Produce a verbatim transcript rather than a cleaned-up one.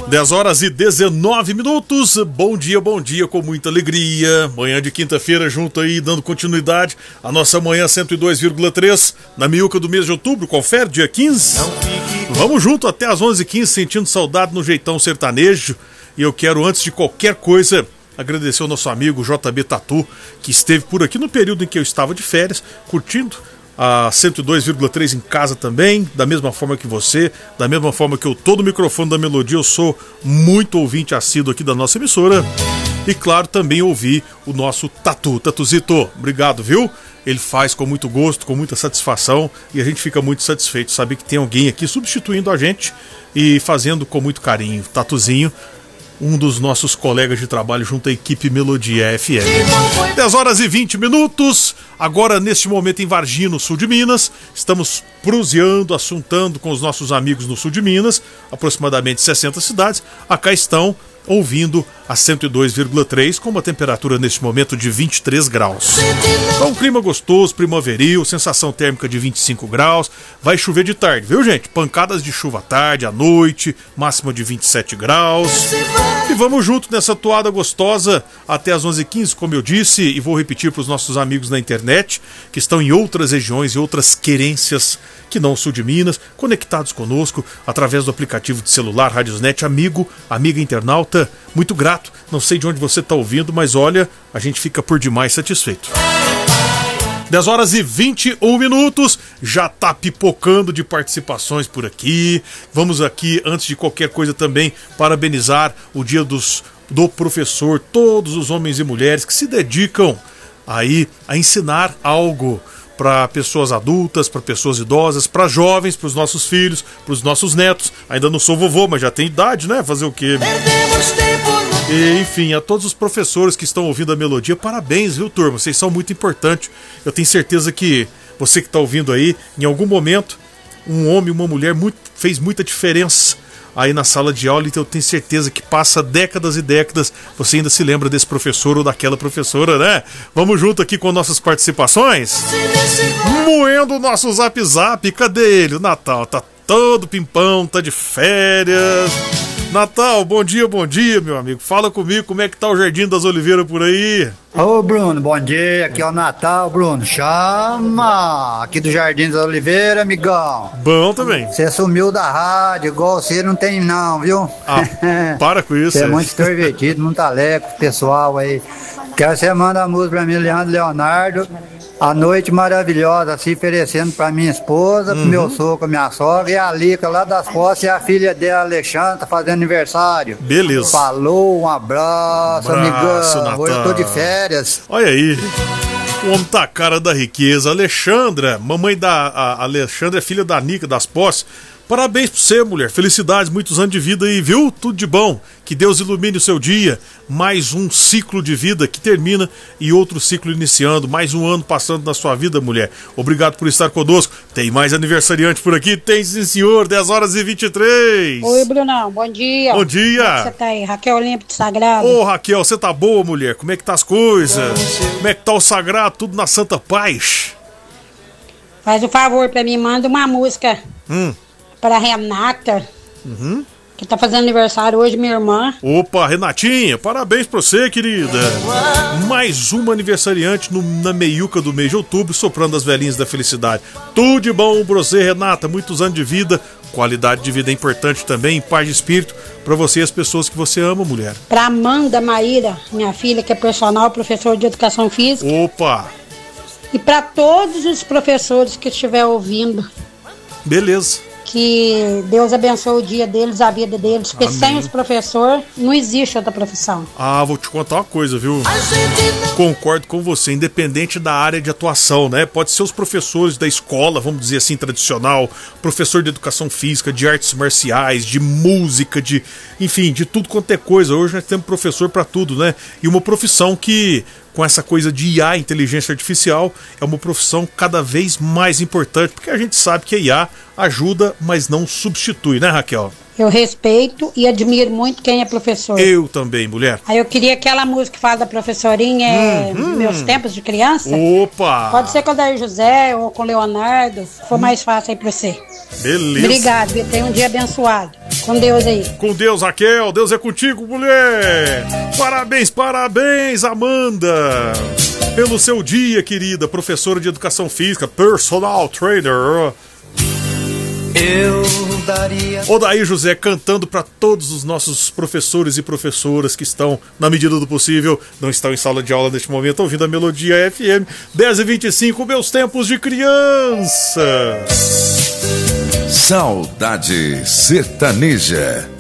dez horas e dezenove minutos. Bom dia, bom dia, com muita alegria. Manhã de quinta-feira, junto aí, dando continuidade à nossa manhã cento e dois vírgula três, na miúca do mês de outubro. Confere, dia quinze. Vamos junto até às onze e quinze, sentindo saudade no jeitão sertanejo. E eu quero, antes de qualquer coisa, agradecer ao nosso amigo J B Tatu, que esteve por aqui no período em que eu estava de férias, curtindo a cento e dois vírgula três em casa também, da mesma forma que você, da mesma forma que eu tô no microfone da Melodia. Eu sou muito ouvinte assíduo aqui da nossa emissora. E claro, também ouvi o nosso Tatu. Tatuzito, obrigado, viu? Ele faz com muito gosto, com muita satisfação, e a gente fica muito satisfeito de saber que tem alguém aqui substituindo a gente e fazendo com muito carinho. Tatuzinho, um dos nossos colegas de trabalho junto à equipe Melodia F M. dez horas e vinte minutos, agora neste momento em Varginha, no sul de Minas. Estamos proseando, assuntando com os nossos amigos no sul de Minas, aproximadamente sessenta cidades. Acá estão ouvindo a cento e dois vírgula três, com uma temperatura neste momento de vinte e três graus. Então, um clima gostoso, primaveril, sensação térmica de vinte e cinco graus. Vai chover de tarde, viu, gente? Pancadas de chuva à tarde, à noite, máxima de vinte e sete graus. E vamos junto nessa toada gostosa até às onze e quinze, como eu disse, e vou repetir para os nossos amigos na internet, que estão em outras regiões e outras querências que não o sul de Minas, conectados conosco através do aplicativo de celular Radiosnet. Amigo, amiga internauta, muito grato. Não sei de onde você está ouvindo, mas olha, a gente fica por demais satisfeito. dez horas e vinte e um minutos, já tá pipocando de participações por aqui. Vamos aqui, antes de qualquer coisa, também parabenizar o dia dos, do professor, todos os homens e mulheres que se dedicam aí a ensinar algo para pessoas adultas, para pessoas idosas, para jovens, para os nossos filhos, para os nossos netos. Ainda não sou vovô, mas já tenho idade, né? Fazer o quê? E, enfim, a todos os professores que estão ouvindo a Melodia, parabéns, viu, turma? Vocês são muito importantes. Eu tenho certeza que você que está ouvindo aí, em algum momento, um homem e uma mulher muito, fez muita diferença aí na sala de aula, então eu tenho certeza que passa décadas e décadas, você ainda se lembra desse professor ou daquela professora, né? Vamos junto aqui com nossas participações. Moendo o nosso Zap Zap, cadê ele? O Natal tá todo pimpão, tá de férias. Natal, bom dia, bom dia, meu amigo. Fala comigo, como é que tá o Jardim das Oliveiras por aí? Ô, Bruno, bom dia. Aqui é o Natal, Bruno. Chama! Aqui do Jardim das Oliveiras, amigão. Bom também. Você sumiu da rádio, igual você não tem não, viu? Ah, para com isso. Você é muito extrovertido, muito alegre, pessoal aí. Quero que você manda a música pra mim, Leandro Leonardo. A noite maravilhosa, se oferecendo pra minha esposa, uhum. pro meu sogro, minha sogra, e a Lica lá das Fossas, e a filha dela, Alexandra, tá fazendo aniversário. Beleza. Falou, um abraço, um abraço, amigão. Hoje eu tô de férias. Olha aí. O homem tá a cara da riqueza. Alexandra, mamãe da a Alexandra é filha da Nica das Posses. Parabéns pra você, mulher. Felicidades, muitos anos de vida aí, viu? Tudo de bom. Que Deus ilumine o seu dia. Mais um ciclo de vida que termina e outro ciclo iniciando. Mais um ano passando na sua vida, mulher. Obrigado por estar conosco. Tem mais aniversariante por aqui? Tem sim, senhor. dez horas e vinte e três. Oi, Brunão. Bom dia. Bom dia. Como é que você tá aí? Raquel Olímpio de Sagrado. Ô, Raquel, você tá boa, mulher? Como é que tá as coisas? Como é que tá o Sagrado? Tudo na santa paz? Faz um favor pra mim, manda uma música. Hum. Para Renata, uhum. que tá fazendo aniversário hoje, minha irmã. Opa, Renatinha, parabéns pra você, querida. Mais uma aniversariante no, na meiuca do mês de outubro, soprando as velhinhas da felicidade. Tudo de bom pra você, Renata, muitos anos de vida. Qualidade de vida é importante também, paz de espírito pra você e as pessoas que você ama, mulher. Pra Amanda Maíra, minha filha, que é personal, professor de educação física. Opa! E pra todos os professores que estiver ouvindo. Beleza. Que Deus abençoe o dia deles, a vida deles, porque Amém. sem os professores não existe outra profissão. Ah, vou te contar uma coisa, viu? Concordo com você, independente da área de atuação, né? Pode ser os professores da escola, vamos dizer assim, tradicional, professor de educação física, de artes marciais, de música, de, enfim, de tudo quanto é coisa. Hoje nós temos professor pra tudo, né? E uma profissão que, com essa coisa de I A, inteligência artificial, é uma profissão cada vez mais importante, porque a gente sabe que a I A ajuda, mas não substitui, né, Raquel? Eu respeito e admiro muito quem é professor. Eu também, mulher. Aí eu queria aquela música que fala da professorinha, é hum, hum. Meus Tempos de Criança. Opa! Pode ser com o Daí José ou com o Leonardo, for hum. mais fácil aí pra você. Beleza. Obrigado, tenha um dia abençoado. Com Deus aí. Com Deus, Raquel. Deus é contigo, mulher. Parabéns, parabéns, Amanda. Pelo seu dia, querida. Professora de Educação Física, personal trainer. Eu daria... Odaí José cantando para todos os nossos professores e professoras que estão, na medida do possível, não estão em sala de aula neste momento, ouvindo a Melodia F M. Dez e vinte e cinco, meus tempos de criança. Saudade Sertaneja.